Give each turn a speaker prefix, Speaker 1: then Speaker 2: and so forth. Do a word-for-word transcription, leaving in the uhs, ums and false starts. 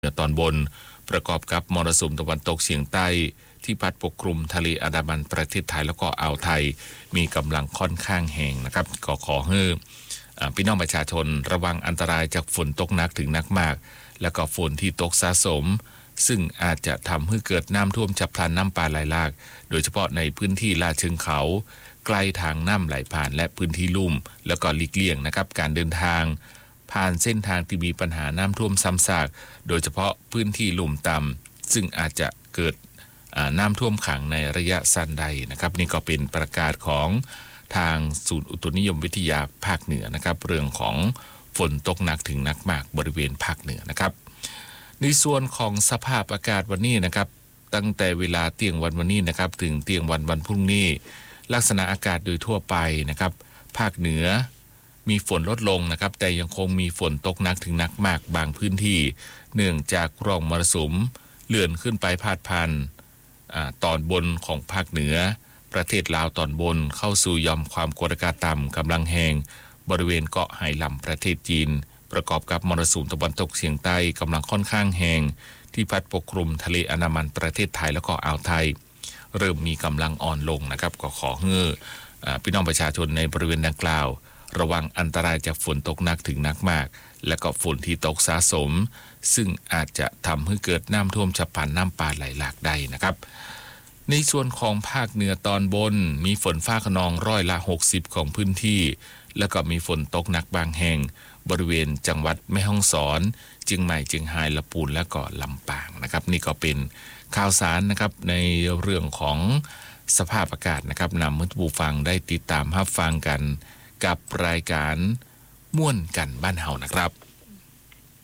Speaker 1: เหนือตอนบนประกอบกับมรสุมตะวันตกเฉียงใต้ที่พัดปกคลุมทะเลอันดามันประเทศไทยแล้วก็อ่าวไทยมีกำลังค่อนข้างแรงนะครับก็ขอให้พี่น้องประชาชนระวังอันตรายจากฝนตกหนักถึงหนักมากแล้วก็ฝนที่ตกสะสมซึ่งอาจจะทำให้เกิดน้ำท่วมฉับพลันน้ำป่าไหลหลากโดยเฉพาะในพื้นที่ลาดเชิงเขาใกล้ทางน้ำไหลผ่านและพื้นที่ลุ่มแล้วก็หลีกเลี่ยงนะครับการเดินทางผ่านเส้นทางที่มีปัญหาน้ำท่วมซ้ำซากโดยเฉพาะพื้นที่ลุ่มต่ำซึ่งอาจจะเกิดน้ำท่วมขังในระยะสั้นใดนะครับนี่ก็เป็นประกาศของทางศูนย์อุตุนิยมวิทยาภาคเหนือนะครับเรื่องของฝนตกหนักถึงหนักมากบริเวณภาคเหนือนะครับในส่วนของสภาพอากาศวันนี้นะครับตั้งแต่เวลาเที่ยงวันวันนี้นะครับถึงเที่ยงวันวันพรุ่งนี้ลักษณะอากาศโดยทั่วไปนะครับภาคเหนือมีฝนลดลงนะครับแต่ยังคงมีฝนตกหนักถึงหนักมากบางพื้นที่เนื่องจากร่องมรสุมเลื่อนขึ้นไปพาดผ่านตอนบนของภาคเหนือประเทศลาวตอนบนเข้าสู่หย่อมความกดอากาศต่ำกำลังแรงบริเวณเกาะไหหลำประเทศจีนประกอบกับมรสุมตะวันตกเฉียงใต้กำลังค่อนข้างแรงที่พัดปกคลุมทะเลอันดามันประเทศไทยแล้วก็อ่าวไทยเริ่มมีกำลังอ่อนลงนะครับก็ขอให้พี่น้องประชาชนในบริเวณดังกล่าวระวังอันตรายจากฝนตกหนักถึงหนักมากและก็ฝนที่ตกสะสมซึ่งอาจจะทำให้เกิดน้ำท่วมฉับพลันน้ำป่าไหลหลากได้นะครับในส่วนของภาคเหนือตอนบนมีฝนฟ้าคะนองร้อยละหกสิบของพื้นที่แล้วก็มีฝนตกหนักบางแห่งบริเวณจังหวัดแม่ฮ่องสอนเชียงใหม่เชียงรายลำพูนและก็ลำปางนะครับนี่ก็เป็นข่าวสารนะครับในเรื่องของสภาพอากาศนะครับนำให้ผู้ฟังได้ติดตามรับฟังกันกับรายการม่วนกันบ้านเฮานะครับ